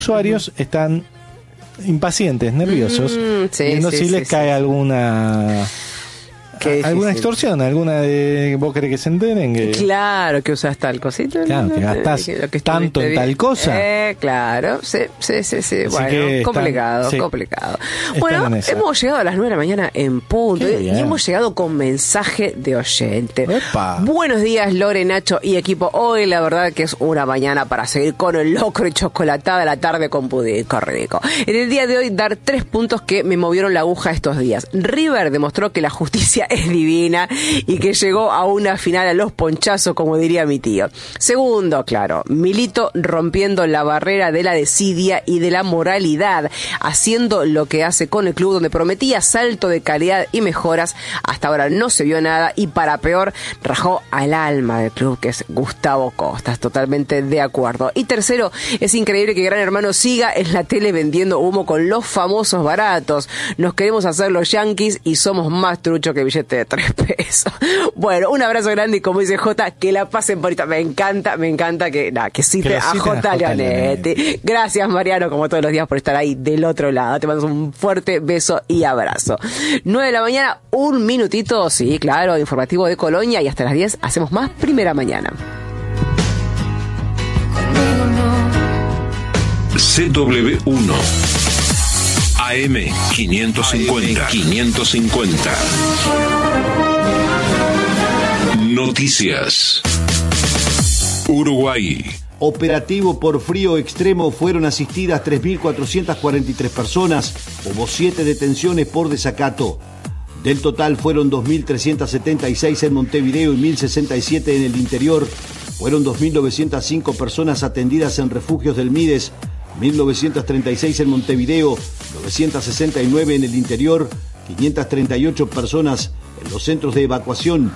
usuarios están impacientes, nerviosos, viendo si les cae alguna extorsión, alguna de vos querés que se enteren que claro, que usas tal cosita, claro, que gastás tanto en tal cosa, claro, sí. Bueno, complicado. Bueno, hemos llegado a las 9 de la mañana en punto y hemos llegado con mensaje de oyente. Epa. Buenos días, Lore, Nacho y equipo. Hoy la verdad que es una mañana para seguir con el locro y chocolatada a la tarde con pudín rico. En el día de hoy dar 3 puntos que me movieron la aguja estos días. River demostró que la justicia es divina y que llegó a una final a los ponchazos, como diría mi tío. Segundo, claro, Milito rompiendo la barrera de la desidia y de la moralidad, haciendo lo que hace con el club, donde prometía salto de calidad y mejoras. Hasta ahora no se vio nada y para peor rajó al alma del club, que es Gustavo Costas. Totalmente de acuerdo. Y tercero, es increíble que Gran Hermano siga en la tele vendiendo humo con los famosos baratos. Nos queremos hacer los yanquis y somos más truchos que billetes de 3 pesos. Bueno, un abrazo grande y como dice Jota, que la pasen bonita. Me encanta que cite a J. Leonetti. Gracias, Mariano, como todos los días, por estar ahí del otro lado. Te mando un fuerte beso y abrazo. 9 de la mañana, un minutito, sí, claro, informativo de Colonia, y hasta las 10 hacemos más Primera Mañana. CW1 AM 550. Noticias. Uruguay. Operativo por frío extremo, fueron asistidas 3.443 personas. Hubo 7 detenciones por desacato. Del total fueron 2.376 en Montevideo y 1.067 en el interior. Fueron 2.905 personas atendidas en refugios del Mides, 1.936 en Montevideo, 969 en el interior, 538 personas en los centros de evacuación,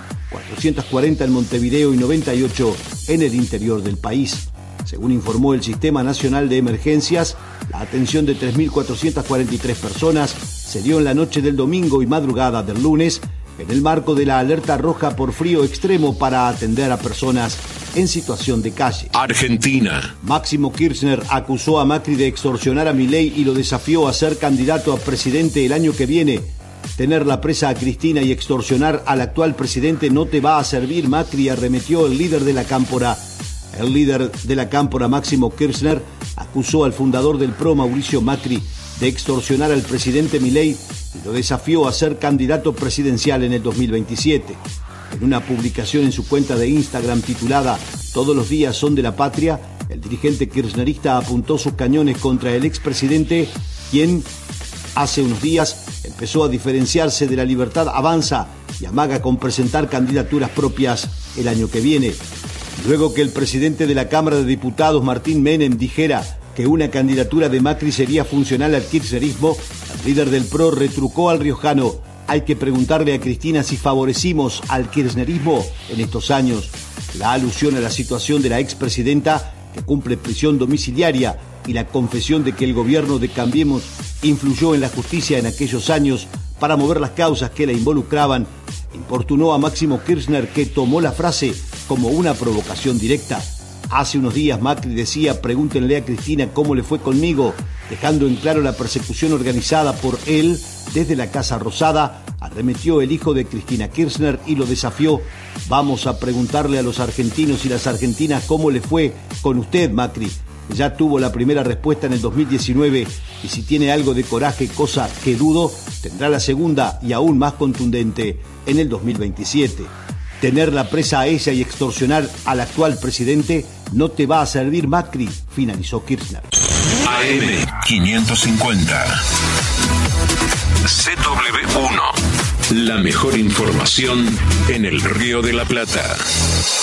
440 en Montevideo y 98 en el interior del país. Según informó el Sistema Nacional de Emergencias, la atención de 3.443 personas se dio en la noche del domingo y madrugada del lunes, en el marco de la alerta roja por frío extremo para atender a personas en situación de calle. Argentina. Máximo Kirchner acusó a Macri de extorsionar a Milei y lo desafió a ser candidato a presidente el año que viene. Tenerla presa a Cristina y extorsionar al actual presidente no te va a servir, Macri, arremetió el líder de la Cámpora. El líder de la Cámpora, Máximo Kirchner, acusó al fundador del PRO, Mauricio Macri, de extorsionar al presidente Milei y lo desafió a ser candidato presidencial en el 2027. En una publicación en su cuenta de Instagram titulada "Todos los días son de la patria", el dirigente kirchnerista apuntó sus cañones contra el expresidente, quien hace unos días empezó a diferenciarse de la Libertad Avanza y amaga con presentar candidaturas propias el año que viene. Luego que el presidente de la Cámara de Diputados, Martín Menem, dijera que una candidatura de Macri sería funcional al kirchnerismo, el líder del PRO retrucó al riojano: hay que preguntarle a Cristina si favorecimos al kirchnerismo en estos años. La alusión a la situación de la expresidenta, que cumple prisión domiciliaria, y la confesión de que el gobierno de Cambiemos influyó en la justicia en aquellos años para mover las causas que la involucraban, importunó a Máximo Kirchner, que tomó la frase como una provocación directa. Hace unos días Macri decía: pregúntenle a Cristina cómo le fue conmigo, dejando en claro la persecución organizada por él desde la Casa Rosada. Arremetió el hijo de Cristina Kirchner y lo desafió: vamos a preguntarle a los argentinos y las argentinas cómo le fue con usted, Macri. Ya tuvo la primera respuesta en el 2019 y si tiene algo de coraje, cosa que dudo, tendrá la segunda y aún más contundente en el 2027. Tenerla presa a ella y extorsionar al actual presidente no te va a servir, Macri, finalizó Kirchner. AM 550. CW1. La mejor información en el Río de la Plata.